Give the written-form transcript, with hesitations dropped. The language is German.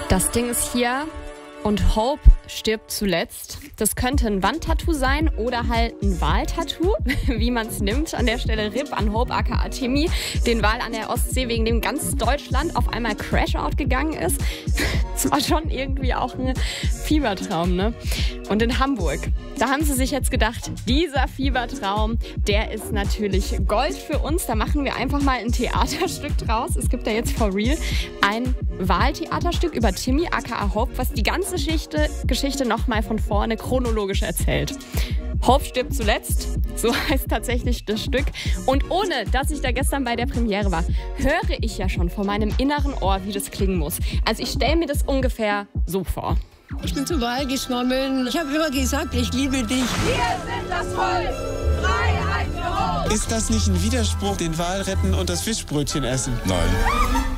Das Ding ist hier und Hope stirbt zuletzt. Das könnte ein Wandtattoo sein oder halt ein Waltattoo, wie man es nimmt. An der Stelle RIP an Hope aka Timmy, den Wal an der Ostsee, wegen dem ganz Deutschland auf einmal Crashout gegangen ist. Das war schon irgendwie auch ein Fiebertraum, ne? Und in Hamburg, da haben sie sich jetzt gedacht, dieser Fiebertraum, der ist natürlich Gold für uns. Da machen wir einfach mal ein Theaterstück draus. Es gibt ja jetzt for real ein Wahltheaterstück über Timmy aka Hope, was die ganze Geschichte nochmal von vorne chronologisch erzählt. Hope stirbt zuletzt, so heißt tatsächlich das Stück. Und ohne, dass ich da gestern bei der Premiere war, höre ich ja schon vor meinem inneren Ohr, wie das klingen muss. Also ich stelle mir das ungefähr so vor. Ich bin zur Wahl geschwommen. Ich habe immer gesagt, ich liebe dich. Wir sind das Volk! Freiheit für Hope! Ist das nicht ein Widerspruch, den Wal retten und das Fischbrötchen essen? Nein.